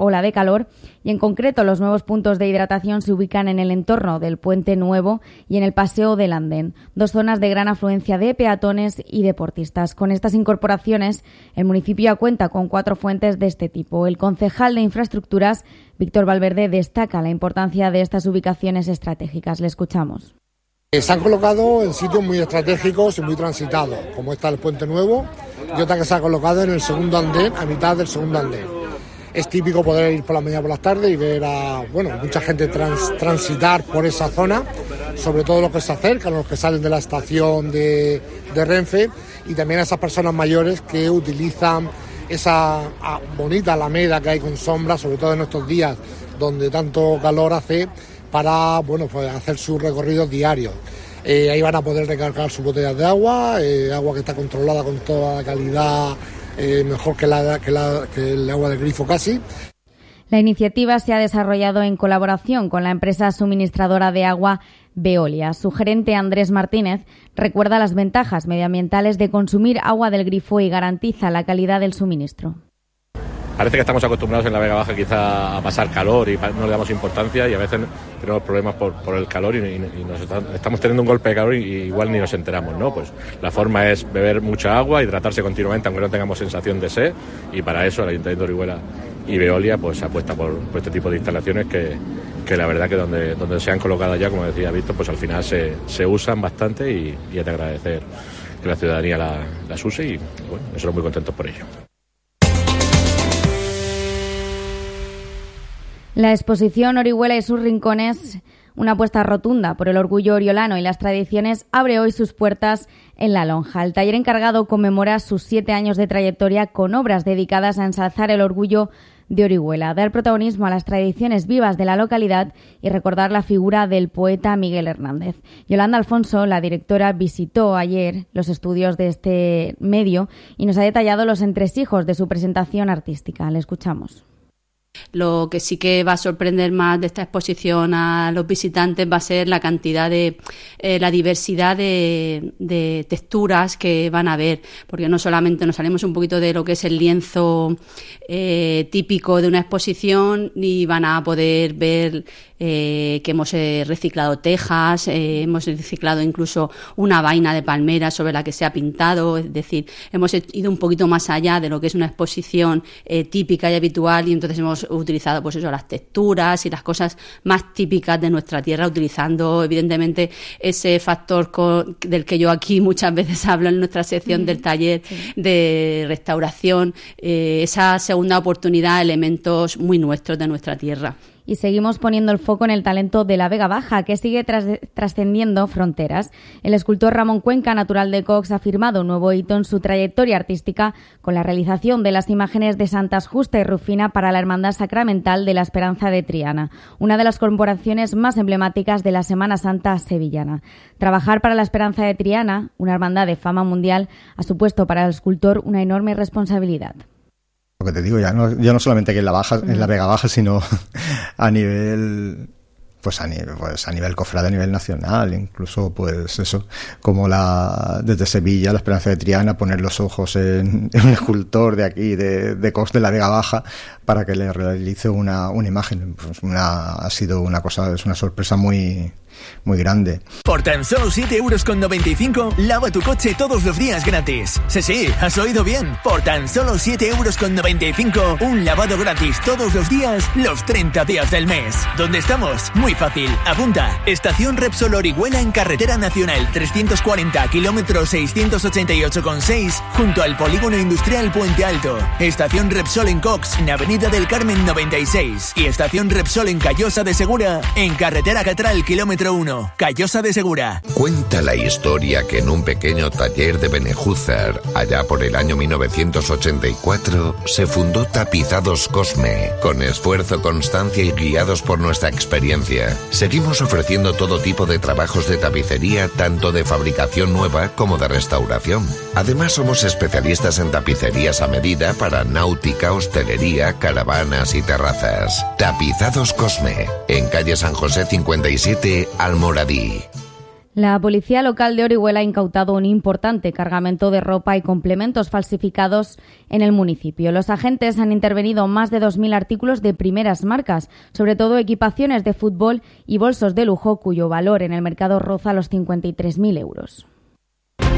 ola de calor y, en concreto, los nuevos puntos de hidratación se ubican en el entorno del Puente Nuevo y en el Paseo del Andén, 2 zonas de gran afluencia de peatones y deportistas. Con estas incorporaciones, el municipio ya cuenta con 4 fuentes de este tipo. El concejal de Infraestructuras, Víctor Valverde, destaca la importancia de estas ubicaciones estratégicas. Le escuchamos. Se han colocado en sitios muy estratégicos y muy transitados, como está el Puente Nuevo y otra que se ha colocado en el segundo andén, a mitad del segundo andén. Es típico poder ir por la mañana por las tardes y ver a mucha gente transitar por esa zona, sobre todo los que se acercan, los que salen de la estación de Renfe, y también a esas personas mayores que utilizan esa bonita alameda que hay con sombra, sobre todo en estos días donde tanto calor hace, para hacer sus recorridos diarios. Ahí van a poder recargar sus botellas de agua, agua que está controlada con toda la calidad, mejor que el agua del grifo casi. La iniciativa se ha desarrollado en colaboración con la empresa suministradora de agua Veolia. Su gerente, Andrés Martínez, recuerda las ventajas medioambientales de consumir agua del grifo y garantiza la calidad del suministro. Parece que estamos acostumbrados en la Vega Baja quizá a pasar calor y no le damos importancia, y a veces tenemos problemas por el calor y estamos teniendo un golpe de calor y igual ni nos enteramos, ¿no? Pues la forma es beber mucha agua, hidratarse continuamente aunque no tengamos sensación de sed, y para eso el Ayuntamiento de Orihuela y Veolia pues apuesta por este tipo de instalaciones que la verdad que donde se han colocado ya, como decía Víctor, pues al final se usan bastante y es de agradecer que la ciudadanía las use y bueno, nosotros muy contentos por ello. La exposición Orihuela y sus rincones, una apuesta rotunda por el orgullo oriolano y las tradiciones, abre hoy sus puertas en La Lonja. El taller encargado conmemora sus 7 años de trayectoria con obras dedicadas a ensalzar el orgullo de Orihuela, dar protagonismo a las tradiciones vivas de la localidad y recordar la figura del poeta Miguel Hernández. Yolanda Alfonso, la directora, visitó ayer los estudios de este medio y nos ha detallado los entresijos de su presentación artística. Le escuchamos. Lo que sí que va a sorprender más de esta exposición a los visitantes va a ser la cantidad de la diversidad de texturas que van a ver, porque no solamente nos salimos un poquito de lo que es el lienzo típico de una exposición, y van a poder ver que hemos reciclado tejas, hemos reciclado incluso una vaina de palmera sobre la que se ha pintado, es decir, hemos ido un poquito más allá de lo que es una exposición típica y habitual, y entonces hemos utilizado pues eso, las texturas y las cosas más típicas de nuestra tierra, utilizando evidentemente ese factor del que yo aquí muchas veces hablo en nuestra sección del taller de restauración, esa segunda oportunidad, elementos muy nuestros de nuestra tierra. Y seguimos poniendo el foco en el talento de la Vega Baja, que sigue trascendiendo fronteras. El escultor Ramón Cuenca, natural de Cox, ha firmado un nuevo hito en su trayectoria artística con la realización de las imágenes de Santas Justa y Rufina para la Hermandad Sacramental de la Esperanza de Triana, una de las corporaciones más emblemáticas de la Semana Santa sevillana. Trabajar para la Esperanza de Triana, una hermandad de fama mundial, ha supuesto para el escultor una enorme responsabilidad. Lo que te digo, ya no solamente que en la Vega Baja, sino a nivel cofrade, a nivel nacional, incluso pues eso, como desde Sevilla, la Esperanza de Triana, poner los ojos en un escultor de aquí, de Cox de la Vega Baja, para que le realice una imagen. Pues es una sorpresa muy grande. Por tan solo 7,95 €, lava tu coche todos los días gratis. Sí, has oído bien. Por tan solo 7,95 €, un lavado gratis todos los días, los 30 días del mes. ¿Dónde estamos? Muy fácil. Apunta. Estación Repsol Orihuela en Carretera Nacional 340, kilómetro 688,6, junto al Polígono Industrial Puente Alto. Estación Repsol en Cox, en Avenida del Carmen 96. Y Estación Repsol en Callosa de Segura, en Carretera Catral, kilómetro 1, Callosa de Segura. Cuenta la historia que en un pequeño taller de Benejúzar, allá por el año 1984, se fundó Tapizados Cosme. Con esfuerzo, constancia y guiados por nuestra experiencia, seguimos ofreciendo todo tipo de trabajos de tapicería, tanto de fabricación nueva como de restauración. Además, somos especialistas en tapicerías a medida para náutica, hostelería, caravanas y terrazas. Tapizados Cosme, en calle San José 57, Almoradí. La policía local de Orihuela ha incautado un importante cargamento de ropa y complementos falsificados en el municipio. Los agentes han intervenido más de 2.000 artículos de primeras marcas, sobre todo equipaciones de fútbol y bolsos de lujo cuyo valor en el mercado roza los 53.000 euros.